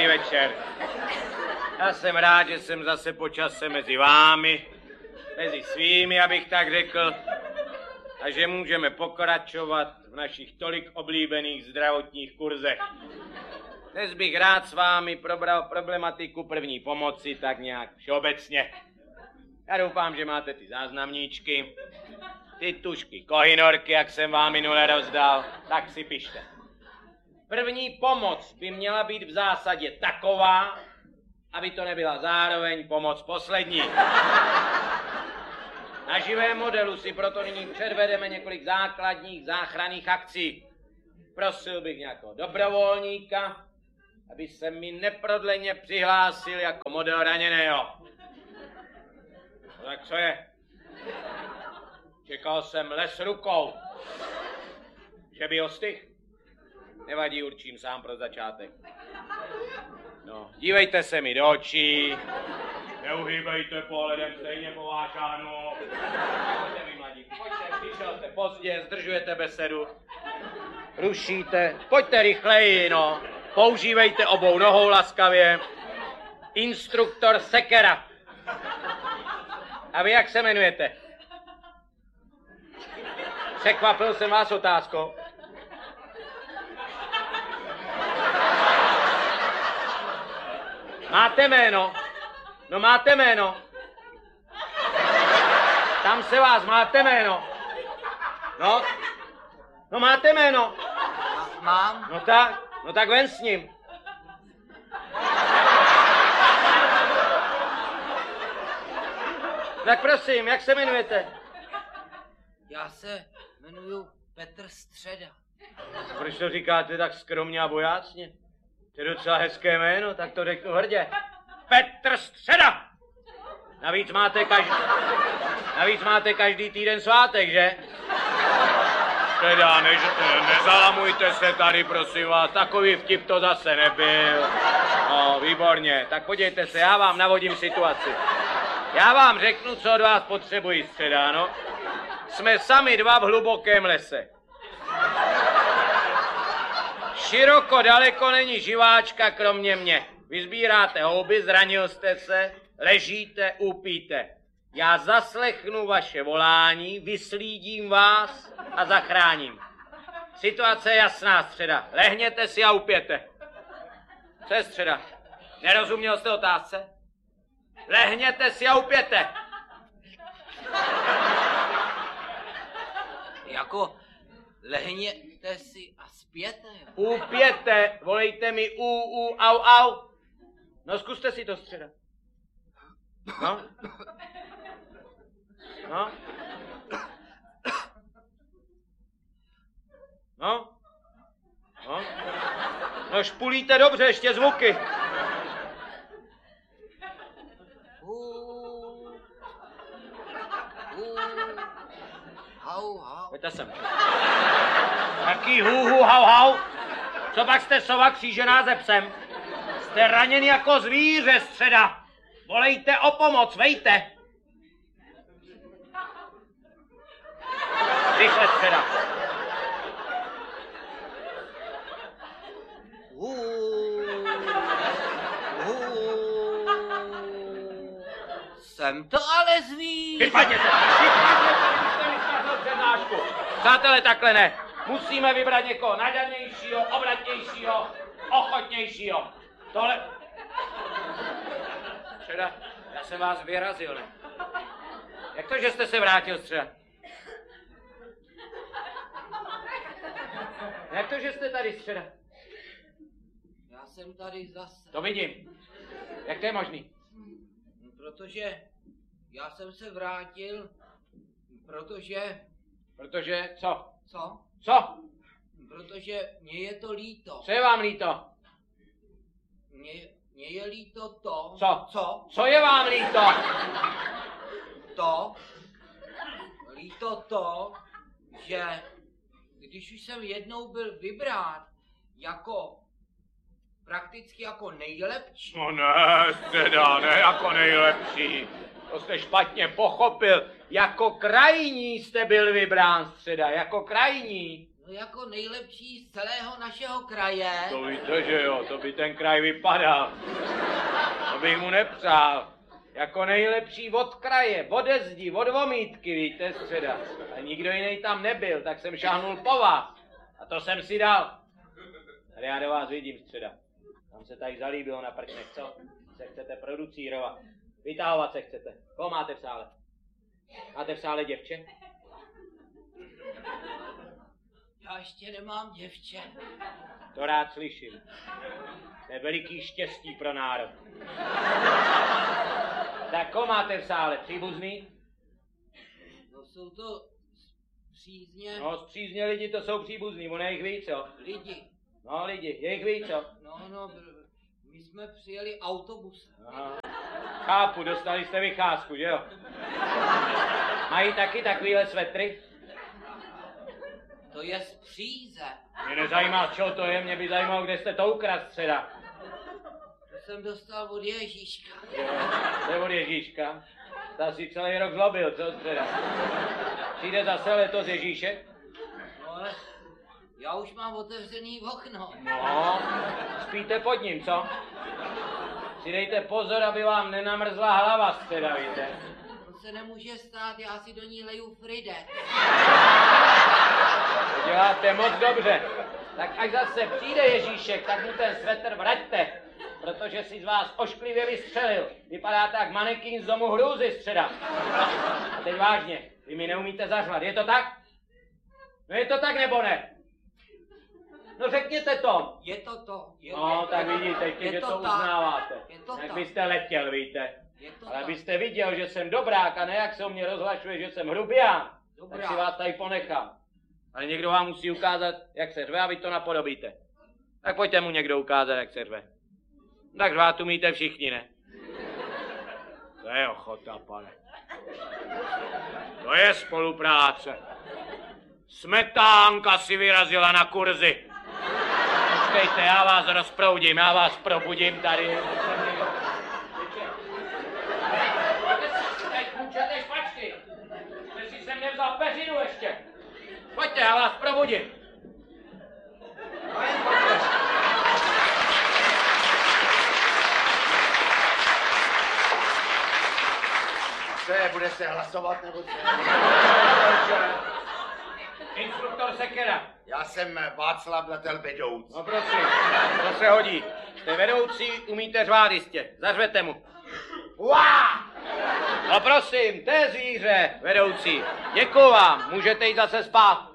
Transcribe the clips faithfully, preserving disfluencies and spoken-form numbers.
Dobrý večer. Já jsem rád, že jsem zase po čase mezi vámi, mezi svými, abych tak řekl, a že můžeme pokračovat v našich tolik oblíbených zdravotních kurzech. Dnes bych rád s vámi probral problematiku první pomoci tak nějak všeobecně. Já doufám, že máte ty záznamníčky, ty tušky kohinorky, jak jsem vám minule rozdal, tak si pište. První pomoc by měla být v zásadě taková, aby to nebyla zároveň pomoc poslední. Na živém modelu si proto nyní předvedeme několik základních záchranných akcí. Prosil bych nějakého dobrovolníka, aby se mi neprodleně přihlásil jako model raněného. No tak co je? Čekal jsem les rukou. Že by ostych? Nevadí, určím sám pro začátek. No, dívejte se mi do očí. Neuhýbejte pohledem, stejně povážánu. Pojďte mi, mladí, pojďte, přišel jste pozdě, zdržujete besedu. Rušíte, pojďte rychleji, no. Používejte obou nohou laskavě. Instruktor Sekera. A vy jak se jmenujete? Překvapil jsem vás otázkou. Máte jméno? No máte jméno. Tam se vás, máte jméno. No, no máte jméno. Mám. No tak, no tak ven s ním. Tak prosím, jak se jmenujete? Já se jmenuju Petr Středa. Proč to říkáte tak skromně a bojácně? To je docela hezké jméno, tak to řeknu hrdě. Petr Středa! Navíc máte každý, navíc máte každý týden svátek, že? Teda, ne, nezalamujte se tady, prosím vás, takový vtip to zase nebyl. No, výborně, tak podívejte se, já vám navodím situaci. Já vám řeknu, co od vás potřebuji, Středa, no. Jsme sami dva v hlubokém lese. Široko daleko není živáčka kromě mě. Vy sbíráte houby, zranil jste se, ležíte, upíte. Já zaslechnu vaše volání, vyslídím vás a zachráním. Situace je jasná, Středa. Lehněte si a upěte. Co je, Středa? Nerozuměl jste otázce? Lehněte si a upěte. Jako lehněte si a zpěte, jo? Upěte, volejte mi u, u, au, au. No zkuste si to, Středa. No. No. No. No. No špulíte dobře, ještě zvuky. Hů. Hů. Hau, hau. Pojďte sem. Taký hu, hu, hau, hau. Co pak jste sova křížená ze psem? Jste raněni jako zvíře, Středa. Volejte o pomoc, vejte. Rychle, Středa. Hů. Hů. Jsem to ale zvíř. Vypadněte, vypadněte, když jste mi zkazil přednášku. Přátelé, takhle ne. Musíme vybrat někoho nadanějšího, obratnějšího, ochotnějšího. Tohle... Středa, já jsem vás vyrazil, ne? Jak to, že jste se vrátil, Středa? Jak to, že jste tady, Středa? Já jsem tady zase. To vidím. Jak to je možný? Protože já jsem se vrátil, protože... Protože co? Co? Co? Protože mně je to líto. Co je vám líto? Mně, mně je líto to... Co? Co? Co je vám líto? To... Líto to, že když už jsem jednou byl vybrán jako... prakticky jako nejlepší... No ne, teda, ne jako nejlepší. To jste špatně pochopil. Jako krajní jste byl vybrán, Středa, jako krajní. No jako nejlepší z celého našeho kraje. To víte, že jo, to by ten kraj vypadal. To bych mu nepřál. Jako nejlepší od kraje, ode zdi, od vomítky, víte, Středa. A nikdo jiný tam nebyl, tak jsem šáhnul po vás. A to jsem si dal. Tady já do vás vidím, Středa. Tam se tady zalíbilo na prčnech, co? Se chcete producírovat. Vytahovat se chcete. Koho máte v sále? Máte v sále děvče? Já ještě nemám děvče. To rád slyším. To je veliký štěstí pro národ. Tak koho máte v sále? Příbuzný? No jsou to přízně. No, zpřízně lidi to jsou příbuzný, ono je jich víc, jo? Lidi. No, lidi, je jich víc, jo? No, no, my jsme přijeli autobusem. Aha. Chápu, dostali jste vycházku, že jo? Mají taky takovýhle svetry? To je z Příze. Mě nezajímá, čo to je, mě by zajímalo, kde jste to ukradl, Středa. To jsem dostal od Ježíška. To je od Ježíška. Ta si celý rok zlobil, co, Středa? Přijde zase letos Ježíšek? No ale já už mám otevřený okno. No, spíte pod ním, co? Si dejte pozor, aby vám nenamrzla hlava, Středa, víte? To se nemůže stát, já si do ní leju Fridek. To děláte moc dobře. Tak až zase přijde Ježíšek, tak mu ten svetr vraťte, protože si z vás ošklivě vystřelil. Vypadáte jak manekín z domu hrůzy, Středa. A teď vážně, vy mi neumíte zařvat, je to tak? No je to tak nebo ne? No řekněte to. Je to to. Je No, to, tak vidíte, je že to to tak. uznáváte. Je to Jak tak. byste letěl, víte. Je to Ale tak. abyste viděl, že jsem dobrák a ne jak se o mě rozhlašuje, že jsem hrubián, Dobrá. tak si vás tady ponechám. Ale někdo vám musí ukázat, jak se řve a vy to napodobíte. Tak pojďte mu někdo ukázat, jak se řve. Tak řvát umíte všichni, ne? To je ochota, pane. To je spolupráce. Smetánka si vyrazila na kurzy. Počkejte, já vás rozproudím, já vás probudím tady. Teď kůčete špačky. Jste si se mě vzal peřinu ještě. Pojďte, já vás probudím. Co je, bude se hlasovat nebo co? Instruktor Sekera. Já jsem Václav Datel vedoucí. No prosím, to se hodí. Jste vedoucí, umíte řvát jistě. Zařvete mu. Uá! No prosím, to je zvíře, vedoucí. Děkuju vám, můžete jít zase spát.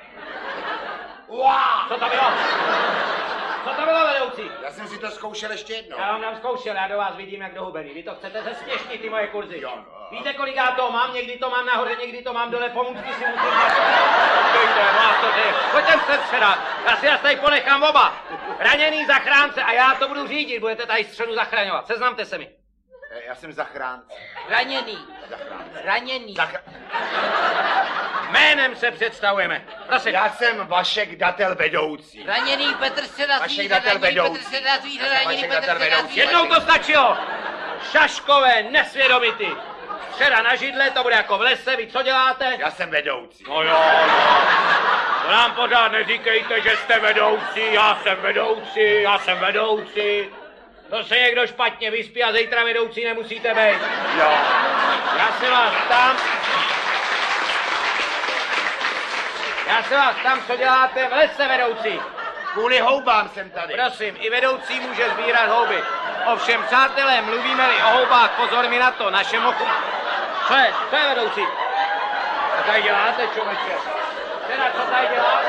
Uá! Co to bylo? Co to bylo, vedoucí? Já jsem si to zkoušel ještě jednou. Já vám dám zkoušel, já do vás vidím jak do hubený. Vy to chcete zesměšnit, ty moje kurzy. Jo, no. Víte, kolik já to mám? Někdy to mám nahoře, někdy to mám dole, pomůžky si musím dát. Pojďte, má to ty. Pojďte se předat. Já si vás tady ponechám oba. Raněný zachránce a já to budu řídit. Budete tady středu zachraňovat. Seznamte se mi. E, Já jsem zachránce. Raněný. Zachránce. Raněný. Zachra... Jménem se představujeme. Prosím. Já jsem Vašek Datel vedoucí. Raněný Petr Středa Vašek zvíře, Datel raněný vedoucí. Petr Středa zvíře, Já jsem raněný Vašek Petr Datel Středa vedoucí. zvíře. Jednou to stačilo. Šaškové, nesvědomity. Středa na židle, to bude jako v lese. Vy co děláte? Já jsem vedoucí. No jo, no. To nám pořád neříkejte, že jste vedoucí, já jsem vedoucí, já jsem vedoucí. To se někdo špatně vyspí a zítra vedoucí nemusíte být. Jo. Já se vás tam... Já se vás tam, co děláte v lese, vedoucí. Kvůli houbám jsem tady. Prosím, i vedoucí může sbírat houby. Ovšem, přátelé, mluvíme-li o houbách, pozor mi na to, našemu... Co je? Co je, vedoucí? Co tady děláte, člověče? Teda, co tady děláte?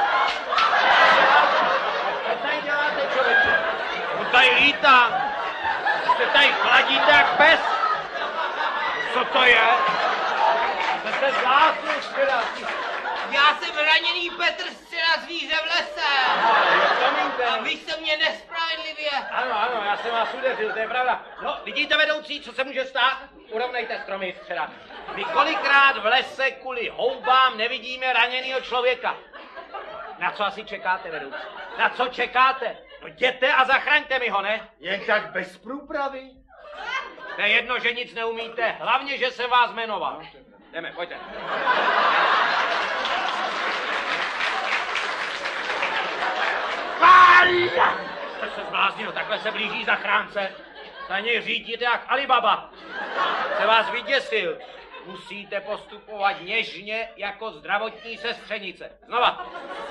Co tady děláte, člověče? On tady lítá. Jste tady chladíte jak pes. Co to je? Jste se zlásli, teda. Já jsem raněný Petr Středa zvíře v lese. A vy jste mě nespravedlivě. Ano, ano, já jsem vás udeřil, to je pravda. No, vidíte, vedoucí, co se může stát? Urovnejte stromy, Středa. My kolikrát v lese kvůli houbám nevidíme raněnýho člověka. Na co asi čekáte, vedoucí? Na co čekáte? No jděte a zachraňte mi ho, ne? Jen tak bez průpravy. To je jedno, že nic neumíte, hlavně, že se vás jmenoval. Jdeme, pojďte. Jste se zbláznil, takhle se blíží zachránce. Na něj řídíte jak Alibaba. Se vás vyděsil. Musíte postupovat něžně jako zdravotní sestřenice. Znova.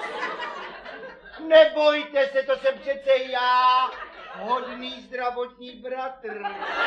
Nebojte se, to jsem přece já, hodný zdravotní bratr.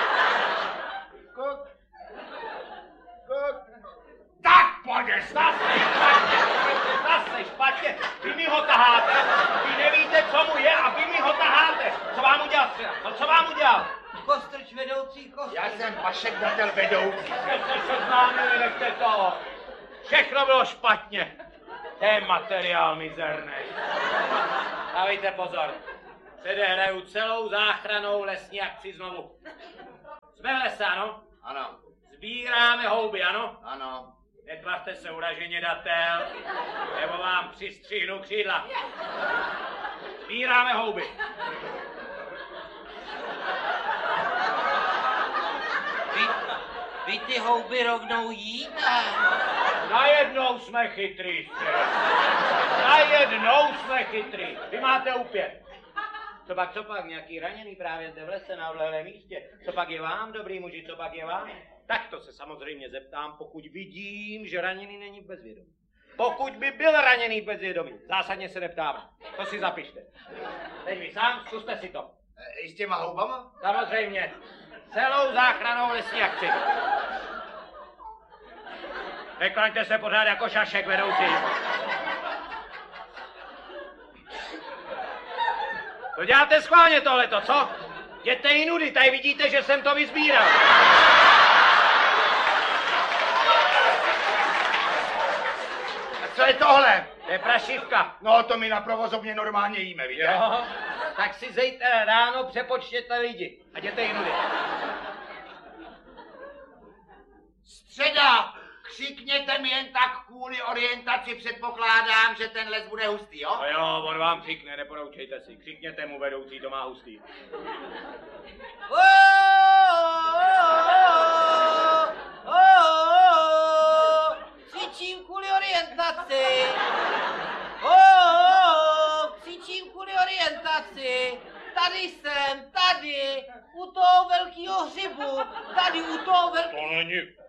Kok. Kok. Tak pojď, zase špatně, zase špatně. Vy mi ho taháte, vy nevíte, co mu je a vy mi ho taháte. Co vám udělal třeba? No co vám udělal? Kostrč vedoucí, kostrč. Já jsem Vašek Datel vedoucí. Jste se seznámili, nechte toho. Všechno bylo špatně. To je materiál mizerný. Dávejte pozor. Předehraju celou záchranou lesní akci znovu. Jsme v lese, ano? Ano, Sbíráme houby, ano? ano. Netvařte se uraženě, Datel, nebo vám přistřihnu křídla. Sbíráme houby. Vy, vy ty houby rovnou jíte. Najednou jsme chytrý, střela. Najednou jsme chytrý. Vy máte úpět. Co pak, co pak, nějaký raněný právě zde v lese na odlehlém místě? Co pak je vám, dobrý muži, co pak je vám? Tak to se samozřejmě zeptám, pokud vidím, že raněný není v bezvědomí. Pokud by byl raněný v bezvědomí, zásadně se neptáme. To si zapište. Teď vy sám, zkuste si to. E, I s těma houbama? Samozřejmě. Celou záchranou lesní akci. Neklaňte se pořád jako šašek, vedoucí. To děláte schválně tohleto, co? Jděte jinudy, tady vidíte, že jsem to vyzbíral. A co je tohle? To je prašivka. No, to my na provozovně normálně jíme, víte? Jo, tak si zítra ráno přepočtěte lidi a jděte jinudy. Středa, křikněte mi jen tak kvůli orientaci, předpokládám, že ten les bude hustý, jo? No jo, on vám křikne, neporoučejte si. Křikněte mu, vedoucí, to má hustý. Oh, oh, oh, oh, cvičím kvůli orientaci. Oh, oh, cvičím kvůli orientaci. Tady jsem, tady, u toho velkého hřibu, tady u toho velkého... To není